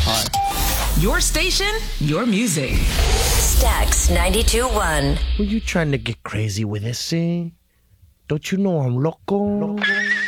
Your station, your music. Stax 92.1. Were you trying to get crazy with this, eh? Don't you know I'm loco?